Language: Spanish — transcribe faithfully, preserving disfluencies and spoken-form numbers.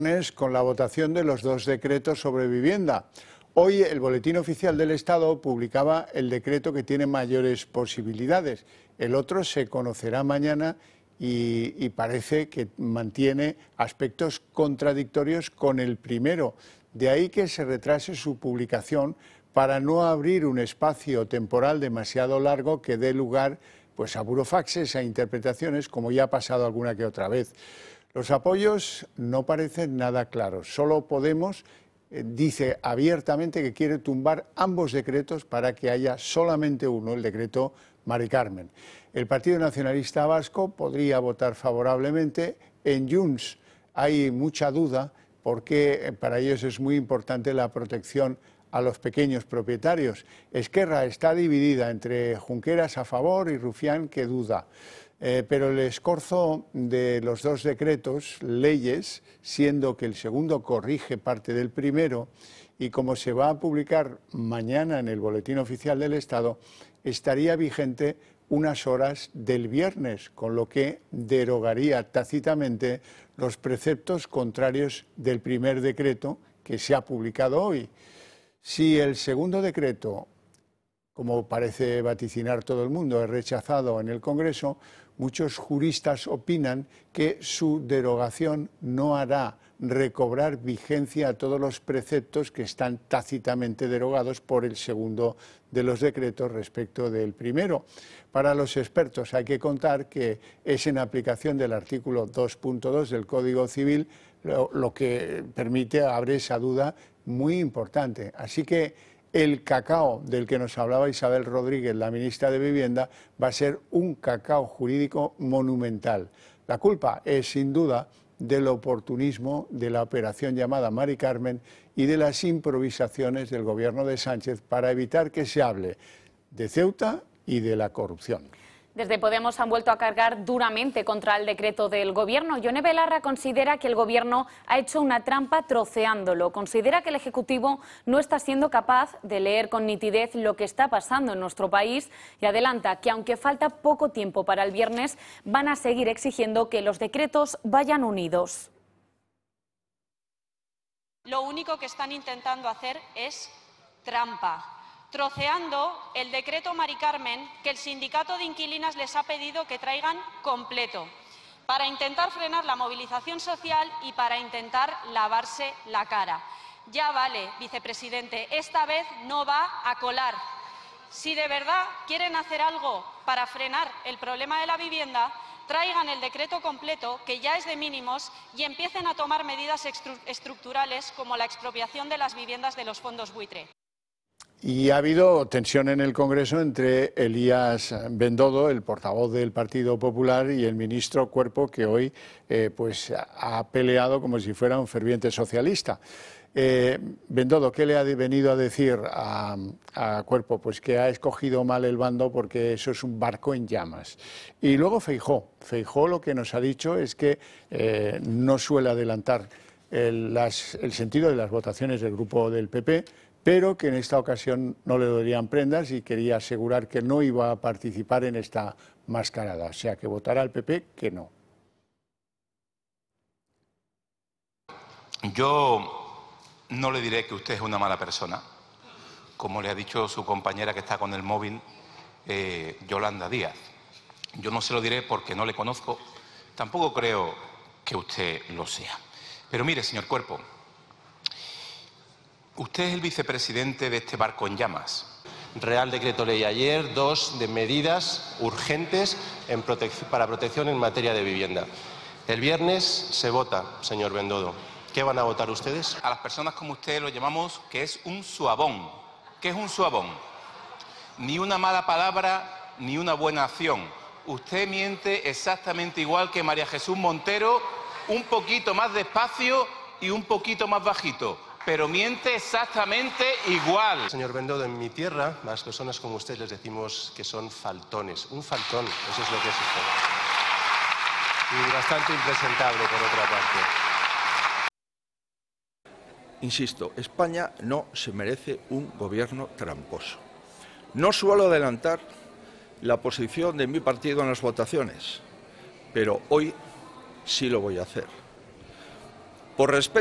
con la votación de los dos decretos sobre vivienda. Hoy el Boletín Oficial del Estado publicaba el decreto que tiene mayores posibilidades. El otro se conocerá mañana y, y parece que mantiene aspectos contradictorios con el primero. De ahí que se retrase su publicación para no abrir un espacio temporal demasiado largo que dé lugar pues, a burofaxes, a interpretaciones, como ya ha pasado alguna que otra vez. Los apoyos no parecen nada claros. Solo Podemos eh, dice abiertamente que quiere tumbar ambos decretos para que haya solamente uno, el decreto Mari Carmen. El Partido Nacionalista Vasco podría votar favorablemente. En Junts hay mucha duda porque para ellos es muy importante la protección a los pequeños propietarios. Esquerra está dividida entre Junqueras a favor y Rufián que duda. Eh, pero el escorzo de los dos decretos, leyes, siendo que el segundo corrige parte del primero, y como se va a publicar mañana en el Boletín Oficial del Estado, estaría vigente unas horas del viernes, con lo que derogaría tácitamente los preceptos contrarios del primer decreto que se ha publicado hoy. Si el segundo decreto, como parece vaticinar todo el mundo, es rechazado en el Congreso, muchos juristas opinan que su derogación no hará recobrar vigencia a todos los preceptos que están tácitamente derogados por el segundo de los decretos respecto del primero. Para los expertos hay que contar que es en aplicación del artículo dos punto dos del Código Civil lo, lo que permite, abre esa duda muy importante. Así que el cacao del que nos hablaba Isabel Rodríguez, la ministra de Vivienda, va a ser un cacao jurídico monumental. La culpa es, sin duda, del oportunismo de la operación llamada Mari Carmen y de las improvisaciones del gobierno de Sánchez para evitar que se hable de Ceuta y de la corrupción. Desde Podemos han vuelto a cargar duramente contra el decreto del Gobierno. Yone Belarra considera que el Gobierno ha hecho una trampa troceándolo. Considera que el Ejecutivo no está siendo capaz de leer con nitidez lo que está pasando en nuestro país y adelanta que, aunque falta poco tiempo para el viernes, van a seguir exigiendo que los decretos vayan unidos. Lo único que están intentando hacer es trampa, troceando el decreto Mari Carmen que el sindicato de inquilinas les ha pedido que traigan completo, para intentar frenar la movilización social y para intentar lavarse la cara. Ya vale, vicepresidente, esta vez no va a colar. Si de verdad quieren hacer algo para frenar el problema de la vivienda, traigan el decreto completo, que ya es de mínimos, y empiecen a tomar medidas estructurales como la expropiación de las viviendas de los fondos buitre. Y ha habido tensión en el Congreso entre Elías Bendodo, el portavoz del Partido Popular, y el ministro Cuerpo, que hoy eh, pues, ha peleado como si fuera un ferviente socialista. Eh, Bendodo, ¿qué le ha venido a decir a, a Cuerpo? Pues que ha escogido mal el bando porque eso es un barco en llamas. Y luego Feijóo. Feijóo lo que nos ha dicho es que eh, no suele adelantar el, las, el sentido de las votaciones del grupo del P P, pero que en esta ocasión no le darían prendas y quería asegurar que no iba a participar en esta mascarada, o sea, que votará al P P que no. Yo no le diré que usted es una mala persona, como le ha dicho su compañera que está con el móvil, eh, Yolanda Díaz. Yo no se lo diré porque no le conozco, tampoco creo que usted lo sea. Pero mire, señor Cuerpo, usted es el vicepresidente de este barco en llamas. Real Decreto Ley ayer, dos de medidas urgentes en protec- para protección en materia de vivienda. El viernes se vota, señor Bendodo. ¿Qué van a votar ustedes? A las personas como usted lo llamamos que es un suabón. ¿Qué es un suabón? Ni una mala palabra, ni una buena acción. Usted miente exactamente igual que María Jesús Montero, un poquito más despacio y un poquito más bajito, pero miente exactamente igual. Señor Bendodo, en mi tierra, a las personas como usted les decimos que son faltones. Un faltón, eso es lo que es usted. Y bastante impresentable, por otra parte. Insisto, España no se merece un gobierno tramposo. No suelo adelantar la posición de mi partido en las votaciones, pero hoy sí lo voy a hacer. Por respeto